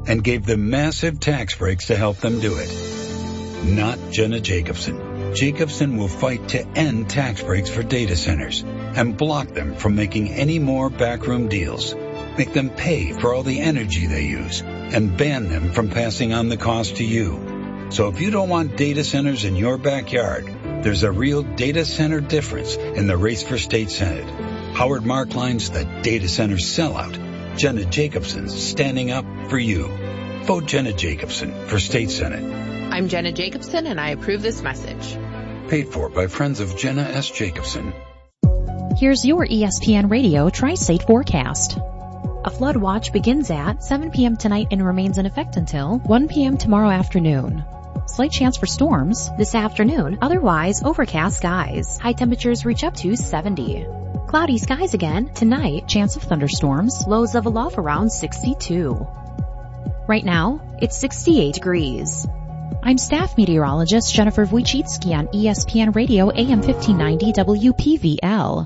and gave them massive tax breaks to help them do it. Not Jenna Jacobson. Jacobson will fight to end tax breaks for data centers and block them from making any more backroom deals, make them pay for all the energy they use, and ban them from passing on the cost to you. So if you don't want data centers in your backyard, there's a real data center difference in the race for state senate. Howard Markline's the data center sellout. Jenna Jacobson's standing up for you. Vote Jenna Jacobson for state senate. I'm Jenna Jacobson, and I approve this message. Paid for by friends of Jenna S. Jacobson. Here's your ESPN Radio Tri-State forecast. A flood watch begins at 7 p.m. tonight and remains in effect until 1 p.m. tomorrow afternoon. Slight chance for storms this afternoon, otherwise overcast skies. High temperatures reach up to 70. Cloudy skies again tonight, chance of thunderstorms, lows of a low of around 62. Right now, it's 68 degrees. I'm staff meteorologist Jennifer Wojcicki on ESPN Radio AM 1590 WPVL.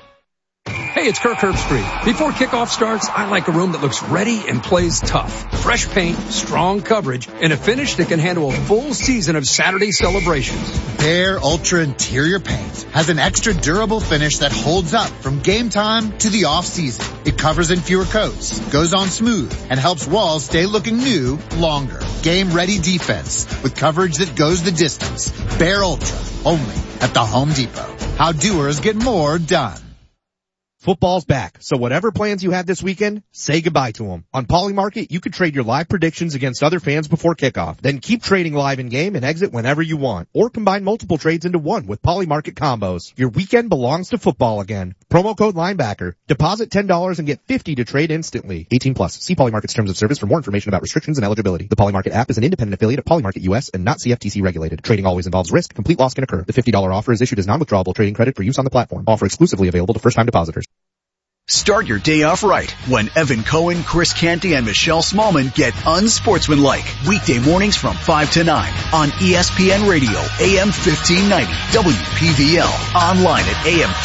Hey, it's Kirk Herbstreit. Before kickoff starts, I like a room that looks ready and plays tough. Fresh paint, strong coverage, and a finish that can handle a full season of Saturday celebrations. Behr Ultra Interior Paint has an extra durable finish that holds up from game time to the off season. It covers in fewer coats, goes on smooth, and helps walls stay looking new longer. Game ready defense with coverage that goes the distance. Behr Ultra, only at the Home Depot. How doers get more done. Football's back, so whatever plans you had this weekend, say goodbye to them. On Polymarket, you can trade your live predictions against other fans before kickoff. Then keep trading live in-game and exit whenever you want. Or combine multiple trades into one with Polymarket combos. Your weekend belongs to football again. Promo code linebacker. Deposit $10 and get $50 to trade instantly. 18 plus. See Polymarket's terms of service for more information about restrictions and eligibility. The Polymarket app is an independent affiliate of Polymarket US and not CFTC regulated. Trading always involves risk. Complete loss can occur. The $50 offer is issued as non-withdrawable trading credit for use on the platform. Offer exclusively available to first-time depositors. Start your day off right when Evan Cohen, Chris Canty, and Michelle Smallman get unsportsmanlike. Weekday mornings from 5 to 9 on ESPN Radio, AM 1590, WPVL. Online at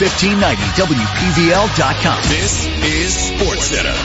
AM1590WPVL.com. This is SportsCenter.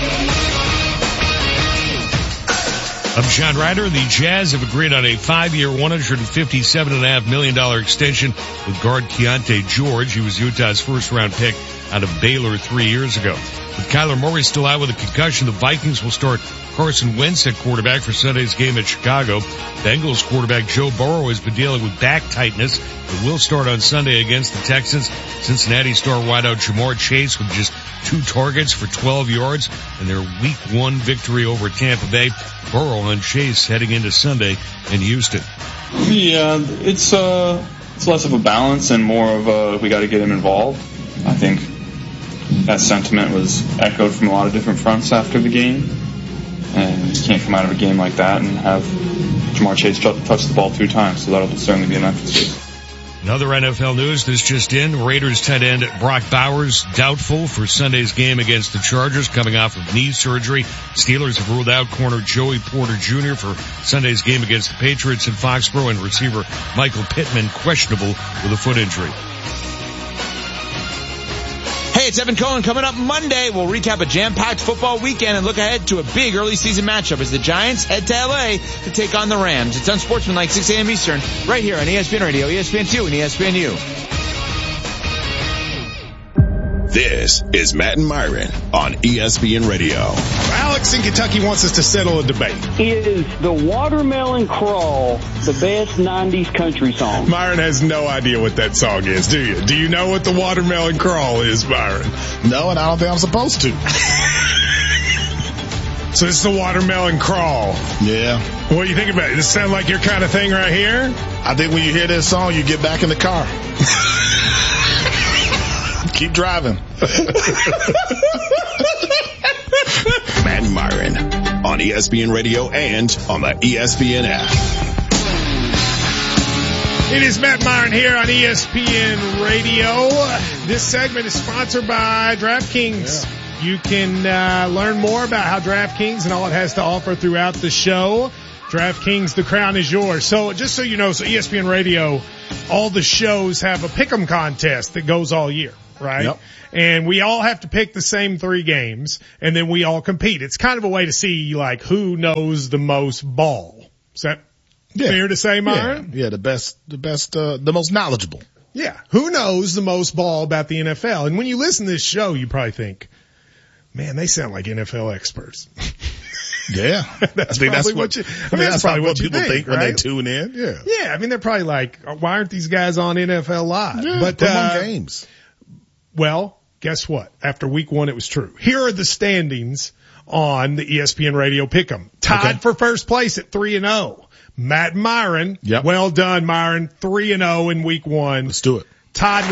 I'm Sean Ryder. The Jazz have agreed on a 5-year, $157.5 million extension with guard Keontae George. He was Utah's first-round pick out of Baylor 3 years ago. With Kyler Murray still out with a concussion, the Vikings will start Carson Wentz at quarterback for Sunday's game at Chicago. Bengals quarterback Joe Burrow has been dealing with back tightness, but will start on Sunday against the Texans. Cincinnati star wideout Jamar Chase with just 2 targets for 12 yards in their Week 1 victory over Tampa Bay. Burrow and Chase heading into Sunday in Houston. Yeah, it's less of a balance and more of a we got to get him involved. I think that sentiment was echoed from a lot of different fronts after the game. And you can't come out of a game like that and have Jamar Chase touch the ball 2 times, so that'll certainly be an emphasis. In other NFL news, this just in, Raiders tight end Brock Bowers doubtful for Sunday's game against the Chargers coming off of knee surgery. Steelers have ruled out corner Joey Porter Jr. for Sunday's game against the Patriots in Foxborough, and receiver Michael Pittman questionable with a foot injury. Hey, it's Evan Cohen. Coming up Monday, we'll recap a jam-packed football weekend and look ahead to a big early season matchup as the Giants head to LA to take on the Rams. It's Unsportsmanlike, 6 a.m. Eastern, right here on ESPN Radio, ESPN2, and ESPNU. This is Matt and Myron on ESPN Radio. Alex in Kentucky wants us to settle a debate. Is the Watermelon Crawl the best 90s country song? Myron has no idea what that song is, do you? Do you know what the Watermelon Crawl is, Myron? No, and I don't think I'm supposed to. So it's the Watermelon Crawl. Yeah. What do you think about it? Does it sound like your kind of thing right here? I think when you hear this song, you get back in the car. Keep driving. Matt and Myron on ESPN Radio and on the ESPN app. It is Matt Myron here on ESPN Radio. This segment is sponsored by DraftKings. Yeah. You can learn more about how DraftKings and all it has to offer throughout the show. DraftKings, the crown is yours. So just so you know, so ESPN Radio, all the shows have a pick'em contest that goes all year. right? Yep. And we all have to pick the same 3 games, and then we all compete. It's kind of a way to see, like, who knows the most ball. Is that fair to say, Myron? Yeah, the most knowledgeable. Yeah. Who knows the most ball about the NFL? And when you listen to this show, you probably think, man, they sound like NFL experts. Yeah. That's probably what people think when they tune in. Yeah. Yeah. I mean, they're probably like, why aren't these guys on NFL Live? Yeah, but, put them on games. Well, guess what? After week 1, it was true. Here are the standings on the ESPN Radio Pick'em. Tied for first place at 3-0. Matt and Myron. Yep. Well done, Myron. 3-0 in week 1. Let's do it. Tied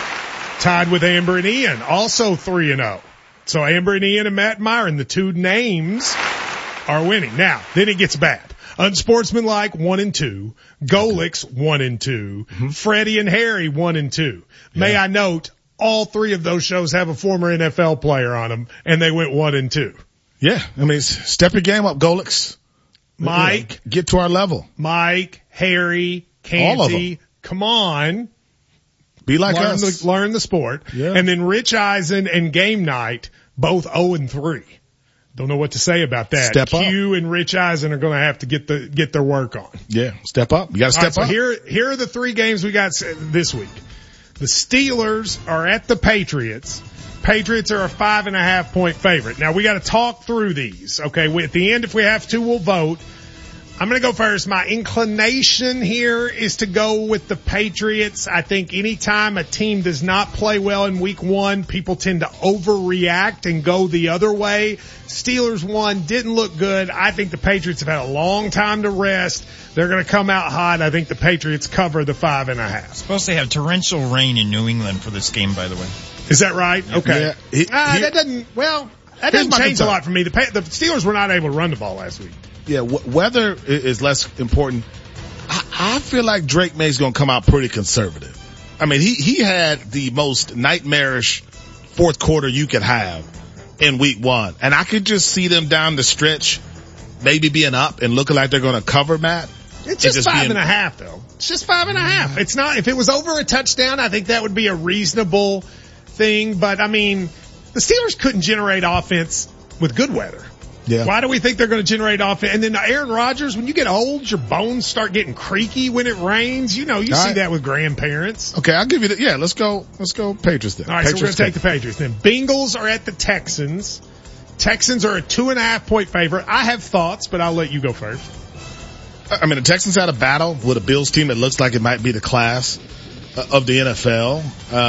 with Amber and Ian. Also 3-0. So Amber and Ian and Matt and Myron, the 2 names are winning. Now, then it gets bad. Unsportsmanlike 1-2. Golix 1-2. Freddie and Harry 1-2. May I note, all 3 of those shows have a former NFL player on them, and they went 1-2. Yeah. I mean, step your game up, Golix. Mike. Get to our level. Mike, Harry, Canty. All of them. Come on. Be like us. Learn the sport. Yeah. And then Rich Eisen and Game Night, both 0-3. Don't know what to say about that. Step up. Q and Rich Eisen are going to have to get their work on. Yeah. Step up. You got to step up. So here are the 3 games we got this week. The Steelers are at the Patriots. Patriots are a 5.5 point favorite. Now we got to talk through these. Okay. At the end, if we have to, we'll vote. I'm going to go first. My inclination here is to go with the Patriots. I think anytime a team does not play well in week 1, people tend to overreact and go the other way. Steelers won, didn't look good. I think the Patriots have had a long time to rest. They're going to come out hot. I think the Patriots cover the 5.5. Supposed to have torrential rain in New England for this game, by the way. Is that right? Okay. Yeah. That doesn't change a lot for me. The Steelers were not able to run the ball last week. Yeah, weather is less important. I feel like Drake May's going to come out pretty conservative. I mean, he had the most nightmarish fourth quarter you could have in week 1. And I could just see them down the stretch maybe being up and looking like they're going to cover, Matt. It's just 5.5 though. It's just 5.5. It's not, if it was over a touchdown, I think that would be a reasonable thing. But I mean, the Steelers couldn't generate offense with good weather. Yeah. Why do we think they're going to generate offense? And then Aaron Rodgers, when you get old, your bones start getting creaky when it rains. You see that with grandparents. Okay, I'll give you yeah, let's go Patriots then. All right, Patriots, so we're going to take the Patriots then. Bengals are at the Texans. Texans are a 2.5 point favorite. I have thoughts, but I'll let you go first. I mean, the Texans had a battle with a Bills team that looks like it might be the class of the NFL.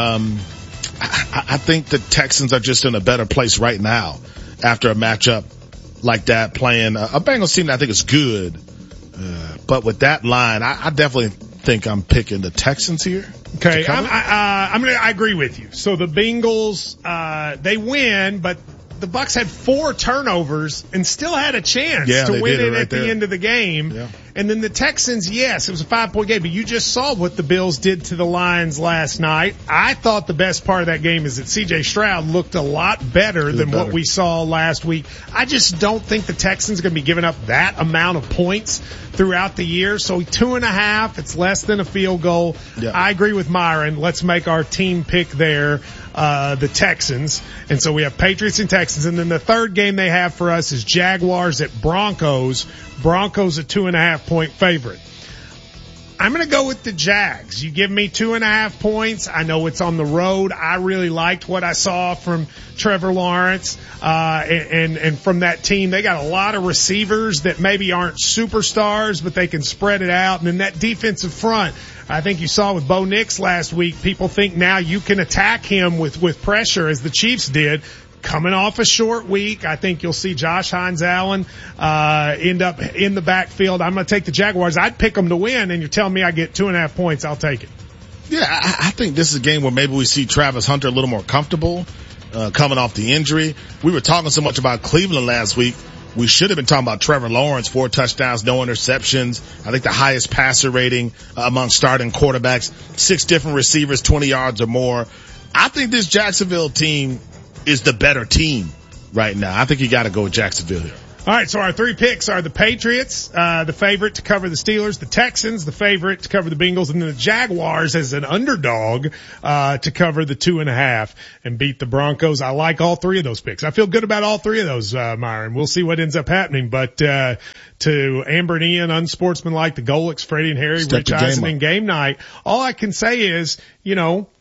I think the Texans are just in a better place right now after a matchup like that, playing a Bengals team that I think is good. But with that line, I definitely think I'm picking the Texans here. Okay. I agree with you. So the Bengals, they win, but the Bucs had 4 turnovers and still had a chance to win it at the end of the game. Yeah. And then the Texans, yes, it was a 5-point game, but you just saw what the Bills did to the Lions last night. I thought the best part of that game is that C.J. Stroud looked a lot better than what we saw last week. I just don't think the Texans are going to be giving up that amount of points throughout the year. So 2.5, it's less than a field goal. Yeah. I agree with Myron. Let's make our team pick there. The Texans. And so we have Patriots and Texans. And then the third game they have for us is Jaguars at Broncos. Broncos a 2.5 point favorite. I'm going to go with the Jags. You give me 2.5 points. I know it's on the road. I really liked what I saw from Trevor Lawrence, and from that team. They got a lot of receivers that maybe aren't superstars, but they can spread it out. And then that defensive front, I think you saw with Bo Nix last week. People think now you can attack him with pressure as the Chiefs did. Coming off a short week, I think you'll see Josh Hines-Allen end up in the backfield. I'm going to take the Jaguars. I'd pick them to win, and you're telling me I get 2.5 points. I'll take it. Yeah, I think this is a game where maybe we see Travis Hunter a little more comfortable coming off the injury. We were talking so much about Cleveland last week. We should have been talking about Trevor Lawrence, 4 touchdowns, no interceptions. I think the highest passer rating among starting quarterbacks, 6 different receivers, 20 yards or more. I think this Jacksonville team is the better team right now. I think you got to go with Jacksonville here. All right, so our 3 picks are the Patriots, the favorite to cover the Steelers, the Texans, the favorite to cover the Bengals, and then the Jaguars as an underdog to cover the 2.5 and beat the Broncos. I like all 3 of those picks. I feel good about all 3 of those, Myron. We'll see what ends up happening, but to Amber and Ian, unsportsmanlike, the Golics, Freddie and Harry, Rich Eisen, and Game Night, all I can say is, we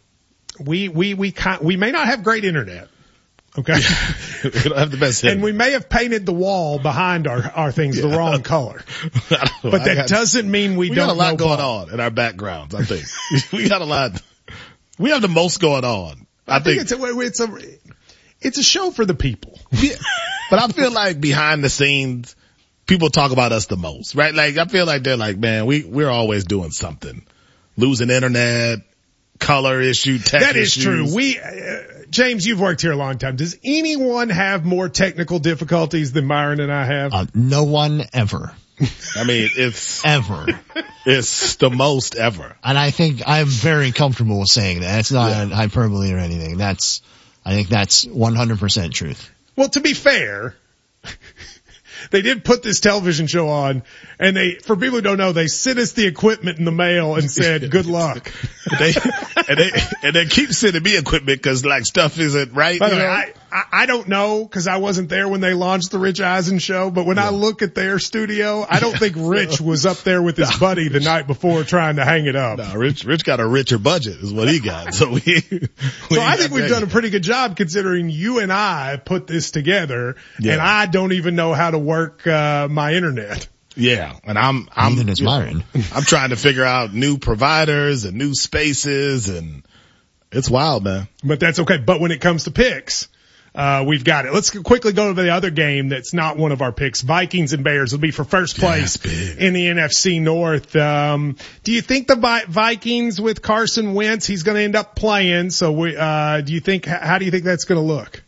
may not have great internet. Okay. We don't have the best hit. And we may have painted the wall behind our things the wrong color. But that doesn't mean we don't got a lot know going ball. on in our backgrounds, I think. We got a lot. We have the most going on. I think it's a show for the people. Yeah. But I feel like behind the scenes, people talk about us the most, right? Like, I feel like they're like, man, we're always doing something. Losing internet, color issue, tech That is issues. true. James, you've worked here a long time. Does anyone have more technical difficulties than Myron and I have? No one ever. I mean, it's the most ever. And I think I'm very comfortable with saying that. It's not hyperbole or anything. I think that's 100% truth. Well, to be fair, they did put this television show on, and for people who don't know, they sent us the equipment in the mail and said, good luck. And they keep sending me equipment because like stuff isn't right. By the way, I don't know because I wasn't there when they launched the Rich Eisen show, but when I look at their studio, I don't think Rich was up there with his buddy the night before trying to hang it up. No, Rich got a richer budget is what he got. So I think we've done a pretty good job considering you and I put this together and I don't even know how to work, my internet. Yeah. And I'm Myron. I'm trying to figure out new providers and new spaces and it's wild, man. But that's okay. But when it comes to picks, we've got it. Let's quickly go to the other game that's not one of our picks. Vikings and Bears will be for first place in the NFC North. Do you think the Vikings with Carson Wentz, he's going to end up playing? So how do you think that's going to look?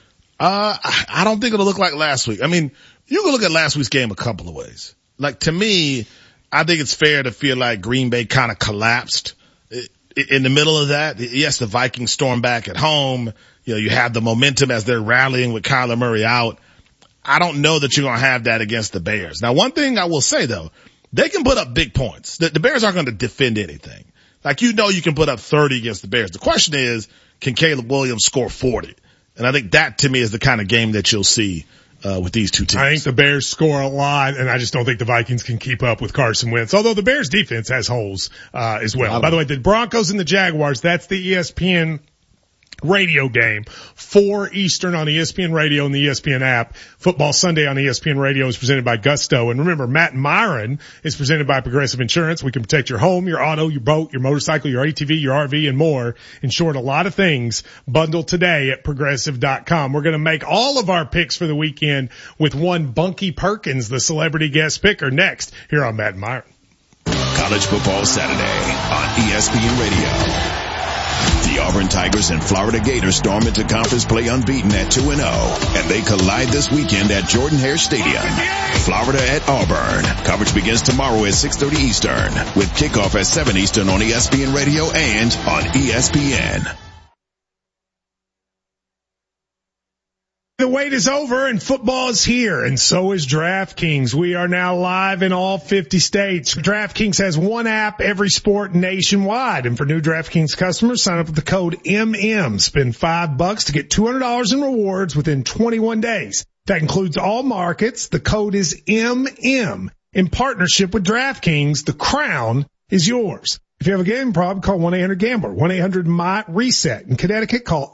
I don't think it'll look like last week. I mean, you can look at last week's game a couple of ways. Like to me, I think it's fair to feel like Green Bay kind of collapsed in the middle of that. Yes, the Vikings storm back at home. You have the momentum as they're rallying with Kyler Murray out. I don't know that you're going to have that against the Bears. Now, one thing I will say though, they can put up big points. The Bears aren't going to defend anything. Like, you can put up 30 against the Bears. The question is, can Caleb Williams score 40? And I think that to me is the kind of game that you'll see with these two teams. I think the Bears score a lot, and I just don't think the Vikings can keep up with Carson Wentz, although the Bears defense has holes as well. By the way, the Broncos and the Jaguars, that's the ESPN radio game, 4 Eastern on ESPN Radio and the ESPN app. Football Sunday on ESPN Radio is presented by Gusto. And remember, Matt and Myron is presented by Progressive Insurance. We can protect your home, your auto, your boat, your motorcycle, your ATV, your RV, and more. In short, a lot of things bundled today at Progressive.com. We're going to make all of our picks for the weekend with one Bunky Perkins, the celebrity guest picker, next here on Matt and Myron. College Football Saturday on ESPN Radio. The Auburn Tigers and Florida Gators storm into conference play unbeaten at 2-0, and they collide this weekend at Jordan-Hare Stadium. Florida at Auburn. Coverage begins tomorrow at 6:30 Eastern, with kickoff at 7 Eastern on ESPN Radio and on ESPN. The wait is over and football is here, and so is DraftKings. We are now live in all 50 states. DraftKings has one app, every sport nationwide. And for new DraftKings customers, sign up with the code MM. Spend $5 to get $200 in rewards within 21 days. That includes all markets. The code is MM. In partnership with DraftKings, the crown is yours. If you have a gambling problem, call 1-800-GAMBLER, 1-800-MY-RESET. In Connecticut, call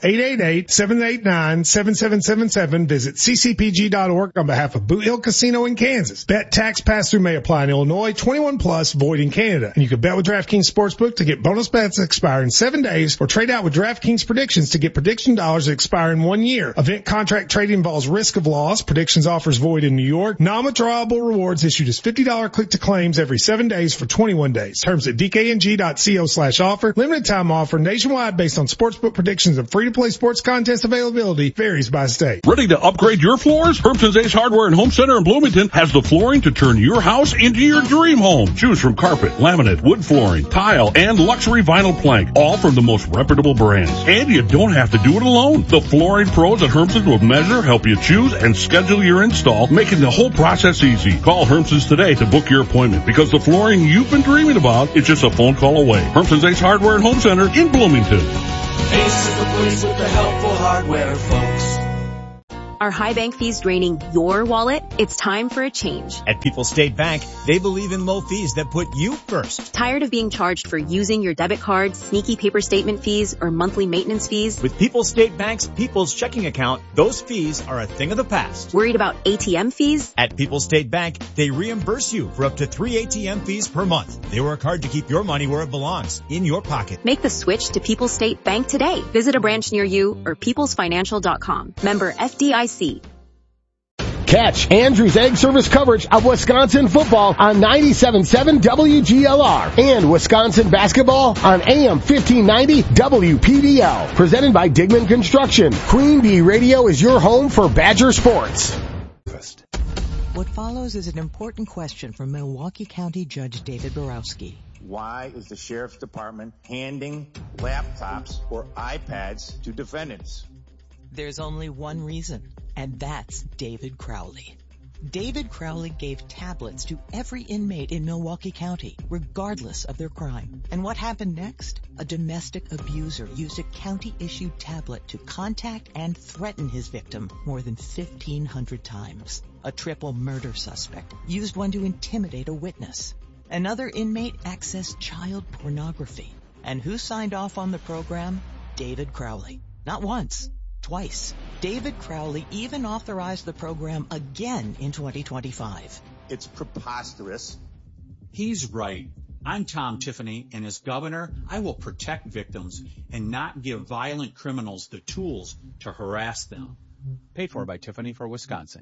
888-789-7777. Visit ccpg.org on behalf of Boot Hill Casino in Kansas. Bet tax pass-through may apply in Illinois, 21 plus, void in Canada. And you can bet with DraftKings Sportsbook to get bonus bets that expire in 7 days, or trade out with DraftKings Predictions to get prediction dollars that expire in 1 year. Event contract trading involves risk of loss. Predictions offers void in New York. Non-withdrawable rewards issued as $50 click to claims every 7 days for 21 days. Terms at DKNG MLB.co/offer. Limited time offer nationwide based on sportsbook predictions and free-to-play sports contest availability varies by state. Ready to upgrade your floors? Hermson's Ace Hardware and Home Center in Bloomington has the flooring to turn your house into your dream home. Choose from carpet, laminate, wood flooring, tile, and luxury vinyl plank, all from the most reputable brands. And you don't have to do it alone. The flooring pros at Hermson's will measure, help you choose, and schedule your install, making the whole process easy. Call Hermson's today to book your appointment, because the flooring you've been dreaming about is just a phone call away. Hermson's Ace Hardware and Home Center in Bloomington. Ace is the place with the helpful hardware, folks. Are high bank fees draining your wallet? It's time for a change. At People's State Bank, they believe in low fees that put you first. Tired of being charged for using your debit card, sneaky paper statement fees, or monthly maintenance fees? With People's State Bank's People's Checking Account, those fees are a thing of the past. Worried about ATM fees? At People's State Bank, they reimburse you for up to 3 ATM fees per month. They work hard to keep your money where it belongs, in your pocket. Make the switch to People's State Bank today. Visit a branch near you or peoplesfinancial.com. Member FDIC. Catch Andrew's Egg Service coverage of Wisconsin football on 97.7 WGLR and Wisconsin basketball on AM 1590 WPDL. Presented by Digman Construction. Queen Bee Radio is your home for Badger sports. What follows is an important question from Milwaukee County Judge David Borowski. Why is the Sheriff's Department handing laptops or iPads to defendants? There's only one reason, and that's David Crowley. David Crowley gave tablets to every inmate in Milwaukee County, regardless of their crime. And what happened next? A domestic abuser used a county-issued tablet to contact and threaten his victim more than 1,500 times. A triple murder suspect used one to intimidate a witness. Another inmate accessed child pornography. And who signed off on the program? David Crowley. Not once. Twice. David Crowley even authorized the program again in 2025. It's preposterous. He's right. I'm Tom Tiffany, and as governor, I will protect victims and not give violent criminals the tools to harass them. Paid for by Tiffany for Wisconsin.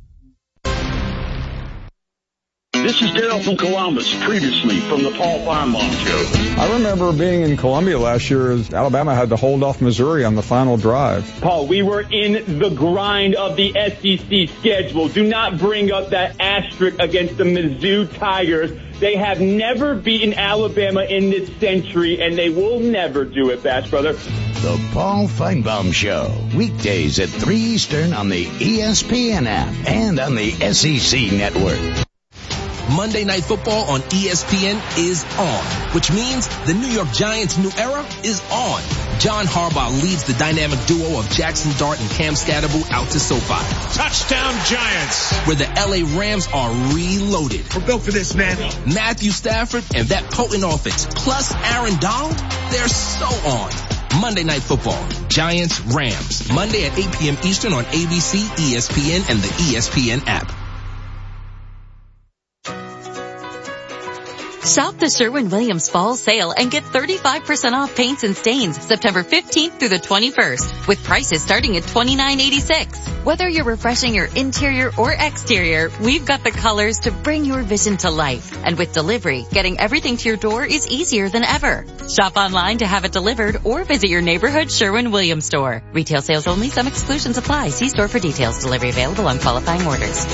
This is Daryl from Columbus, previously from the Paul Feinbaum Show. I remember being in Columbia last year as Alabama had to hold off Missouri on the final drive. Paul, we were in the grind of the SEC schedule. Do not bring up that asterisk against the Mizzou Tigers. They have never beaten Alabama in this century, and they will never do it, Bass Brother. The Paul Feinbaum Show, weekdays at 3 Eastern on the ESPN app and on the SEC Network. Monday Night Football on ESPN is on, which means the New York Giants' new era is on. John Harbaugh leads the dynamic duo of Jackson Dart and Cam Scatterbo out to SoFi. Touchdown Giants! Where the LA Rams are reloaded. We're built for this, man. Matthew Stafford and that potent offense, plus Aaron Donald, they're so on. Monday Night Football, Giants, Rams. Monday at 8 p.m. Eastern on ABC, ESPN, and the ESPN app. Shop the Sherwin-Williams Fall Sale and get 35% off paints and stains September 15th through the 21st with prices starting at $29.86. Whether you're refreshing your interior or exterior, we've got the colors to bring your vision to life. And with delivery, getting everything to your door is easier than ever. Shop online to have it delivered or visit your neighborhood Sherwin-Williams store. Retail sales only. Some exclusions apply. See store for details. Delivery available on qualifying orders.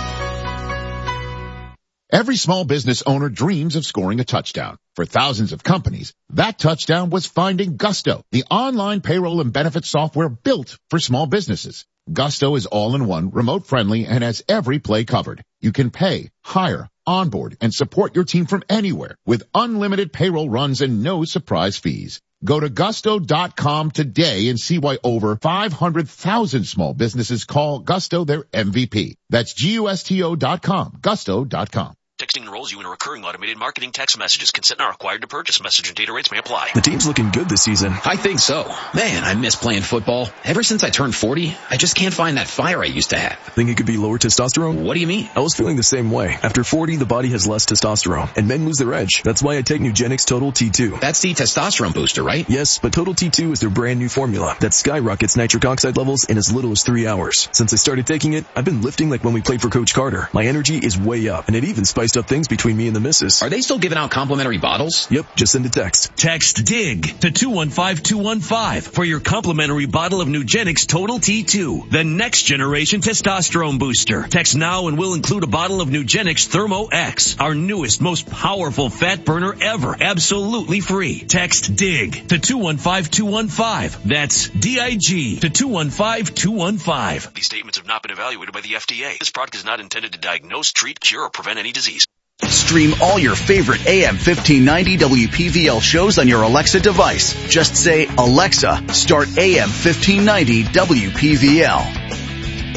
Every small business owner dreams of scoring a touchdown. For thousands of companies, that touchdown was finding Gusto, the online payroll and benefits software built for small businesses. Gusto is all-in-one, remote-friendly, and has every play covered. You can pay, hire, onboard, and support your team from anywhere with unlimited payroll runs and no surprise fees. Go to gusto.com today and see why over 500,000 small businesses call Gusto their MVP. That's GUSTO.com, gusto.com. Texting enrolls you in a recurring automated marketing text messages. Consent not required to purchase. Message and data rates may apply. The team's looking good this season. I think so. Man, I miss playing football. Ever since I turned 40, I just can't find that fire I used to have. Think it could be lower testosterone? What do you mean? I was feeling the same way. After 40, the body has less testosterone, and men lose their edge. That's why I take Nugenix Total T2. That's the testosterone booster, right? Yes, but Total T2 is their brand new formula that skyrockets nitric oxide levels in as little as 3 hours. Since I started taking it, I've been lifting like when we played for Coach Carter. My energy is way up, and it even spiced up up things between me and the missus. Are they still giving out complimentary bottles? Yep, just send a text. Text DIG to 215-215 for your complimentary bottle of Nugenix Total T2, the next generation testosterone booster. Text now and we'll include a bottle of Nugenix Thermo X, our newest, most powerful fat burner ever, absolutely free. Text DIG to 215-215. That's DIG to 215-215. These statements have not been evaluated by the FDA. This product is not intended to diagnose, treat, cure, or prevent any disease. Stream all your favorite AM 1590 WPVL shows on your Alexa device. Just say, Alexa, start AM 1590 WPVL.